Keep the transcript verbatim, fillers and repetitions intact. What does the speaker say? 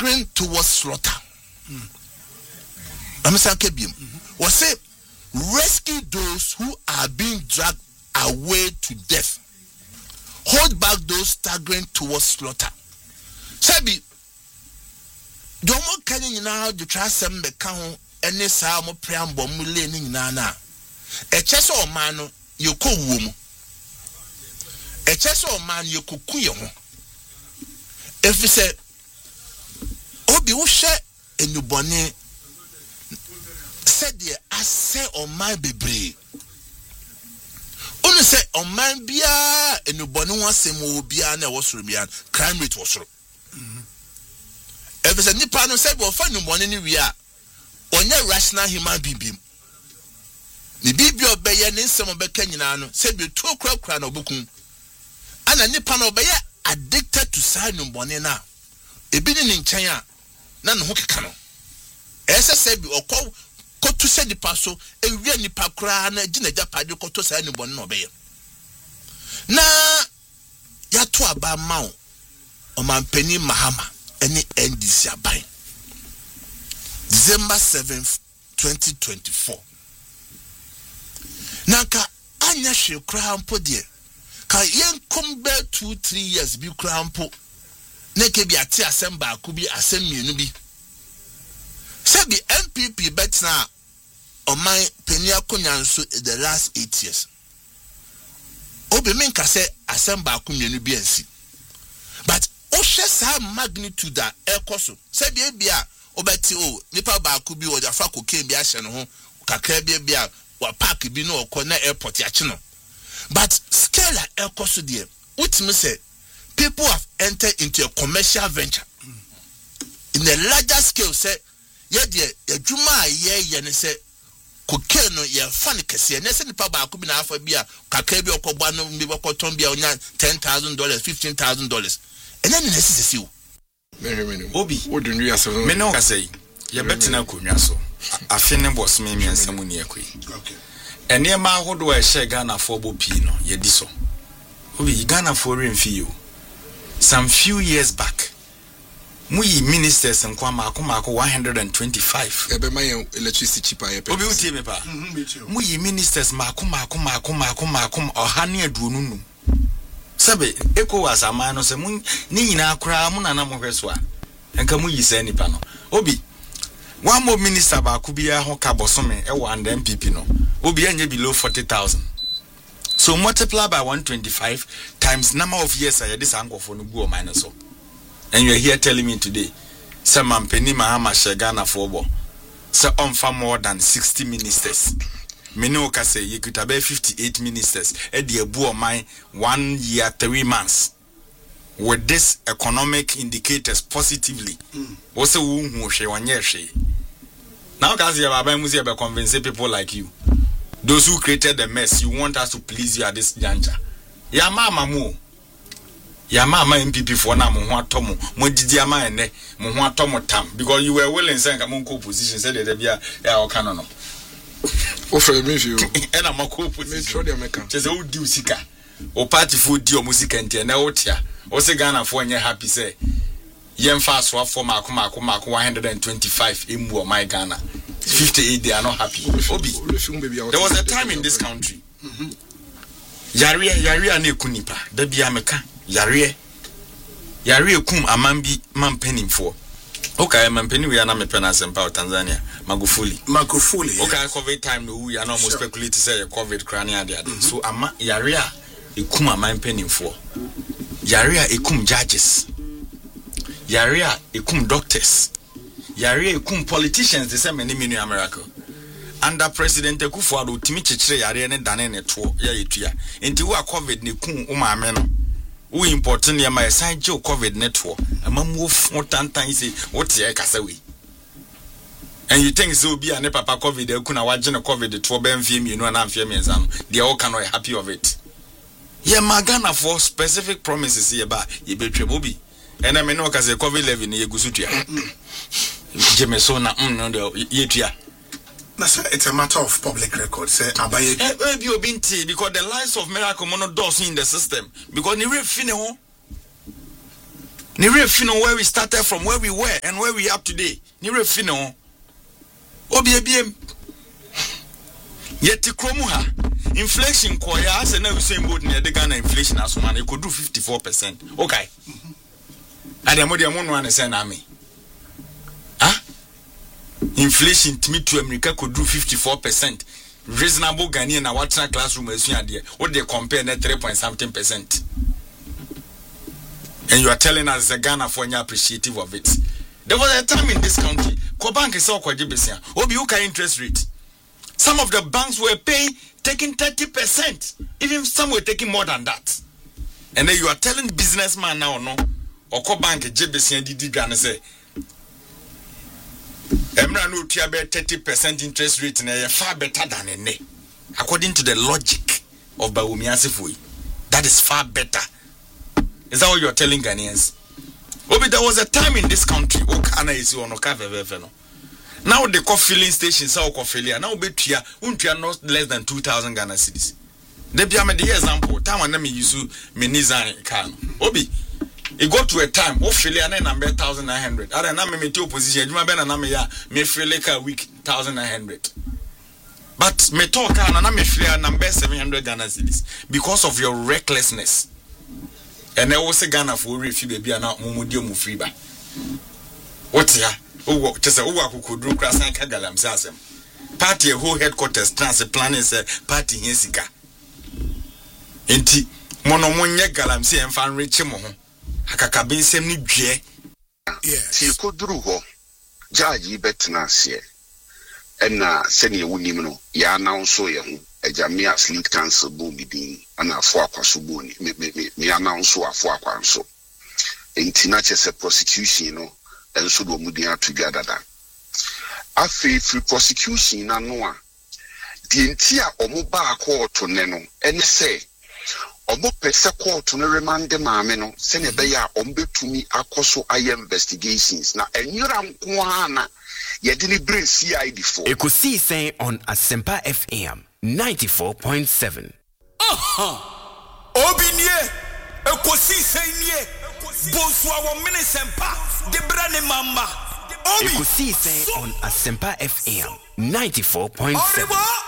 staggering towards slaughter. I'm saying, was say rescue those who are being dragged away to death. Hold back those staggering towards slaughter. Sabi, domo kanye nyina do try sem be ka ho ene saa mo preambo mo le ni nyina na. E chese o man no yekowuo mu. E chese o man yekoku ye ho. Efi se obi wo hwe enubone said the ase o man bebre. Onu say o man bia enubone ho asem wo bia na wo soro bia crime rate wo soro. Efi se nipa no say wo fa enubone ni wi a onye rational human being. Ni bibi obeye ne nsem obeka nyina no say be to kura kura na obukun. Ana nipa no obeye addicted to side enubone na. Ebi ni nchen a na no ho keka no. Ese say bi okọ kotu se nipa so ewie nipa kura na gina japade koto side enubone na obeye. Na ya to aba mawo o mampeni Mahama eni N D C aban. December seventh twenty twenty-four. Nanka anya hwe kura mpo de ka yen kom be two three years bi kura mpo na ke bi ate asem ba ku bi asem mienu bi sebi N P P betna oman penia konyanso the last eight years obi men ka se asem ba ku mienu bi ansi but o hwe sa magnitude a ekoso sebi e bia obeti o nipa ba ku bi o da fa cocaine bi ahye no ho kakra bi bia wa park bi no okọ na airport ya chi no but scale a ekoso there what me say people have entered into a commercial venture in a larger scale say ye de adwuma ye ye ne say cocaine no ye fan kese ne say nipa ba ku bi na afa bi a kakra bi okọgba no bi okọton bi a onya ten thousand dollars fifteen thousand dollars ena ne sisi o obi wodunri asem me no ka say ye betina konwa so afene boss me me nsam ni ekoi okay ene ma ahodo a she Ghana for bo pi no ye di so obi Ghana for remfi you some few years back muyi ministers nkwa mako mako one hundred twenty-five ebe ma ye electricity cheaper ye obi utie me pa muyi ministers mako mako mako mako mako ohane aduonunu sabe eko wasama no se mun ni nyina akura mun na na mo hweso a enka muyi se nipa no obi one more minister ba ku bia ho ka bosome e wa and M P P no obi anye below forty thousand so multiply by one hundred twenty-five times number of years I this angofo no gu o minus so and you are here telling me today say Mampeni Mahama Shegana for bo say on far more than sixty ministers me no ka say you could have fifty-eight ministers e dey bu o man one year three months with this economic indicators positively wo say wo hu hwe wanye hwe now cause you baba muzi be convince people like you those who created the mess you want us to please you at this juncture ya mama mu ya mama M P P for na mo ho atomo mo didi ama ene mo ho atomo tam because you were willing say nka mo position say the bia ya o kan no o for me you and am ko position me try the american say o di usika o party for di o musika ntia na o tia o se Ghana for nye happy say yemfa so for mako mako mako one hundred twenty-five emu o my Ghana fifty-eight they are not happy obi there was a time in this country mhm yare yare na ekunipa da bia meka yare yare ekum amambi mampenim for okay mampeni we are na mepena sempa Tanzania Magufuli Magufuli okay covid time no we are not most speculate say covid crania there so ama yare a ekum amampenim for yare a ekum judges yare a ekum doctors yare ekum politicians the same many many America under President Akufo-Addo timi chechire yare ne dane ne to ya yetua enti wo covid ne kum o ma me no wo important ya ma sign jo covid ne to amamu fo tantan say what ye kasa we and you think so be an papa covid e kuna waje ne covid to be mfie mienu na mfie menza no they all can be happy of it ye magana for specific promises here ba ye betwe obi and I me no kase covid eleven ye gusutua jemeso na mm no ye tua. It's a matter of public record. Say, Abaye. Eh, you been because the lives of miracle mono does in the system because ni refine ho. Ni refino where we started from, where we were, and where we are today. Ni refino. Obi ebiem. Yet kromuha. Inflation koya as na we saying both near the Ghana inflation as man it could do fifty-four percent. Okay. And the modi amon one say na me. Huh? Inflation to me to America could do fifty-four percent. Reasonable Ghanaian na watching classroom as you there. What they compare na three point something percent. And you are telling us the Ghana for you appreciative of it. There was a time in this country, Kobank is all Kwajibisia. Obi uka interest rate. Some of the banks were paying, taking thirty percent. Even some were taking more than that. And then you are telling businessman now, no, or Kobank J B C and D D Ghana say, Emra no tiabe thirty percent interest rate na far better than a ne. According to the logic of Bawumi Asifui, that is far better. Is that what you are telling Ghanaians? Obi, there was a time in this country, Okana is on Okaveveno. Now they call filling stations, how call failure. Now be tia, untia not less than two thousand Ghana cedis. They be a me example. Time when me use me nizan can. Obi, it got to a time. Oh, failure na number thousand nine hundred. Other na me me two position. You remember na me ya me failure a week thousand nine hundred. But me talk na me failure number seven hundred Ghana cedis because of your recklessness. And I was a Ghana for refugee baby and now Mumudio Mufriba. What's ya? Oh, just a Uwa who could do Crass and Kagalam Sasem. Party a whole headquarters transit plan is a party in Sika. Inti Monomonia Galam see and fan Richimo. Akakabin Semni J. Yes, you could do ho. Jaji Betnasia. And na send you Unimino, ya now so young. A Jamia Sleep Council Boomy Bean and a four Quasubuni, me announce so a four quanso. In Tinaches a prosecution, you know, and so do Mudia together. I feel free prosecution, and no the entire Omoba court to Neno, and say, Omo Pesa court to remand the Mameno, send a bear ombe to me a coso I investigations. Now, and you're Kwana, you didn't bring C I D for. You could see say on Asempa F M. ninety-four point seven. Aha! Obinye! Ekosi senye! Bonsoir wa mine sempa! Debrane mama! Obi! Ekosi say on Asempa F M. ninety-four point seven.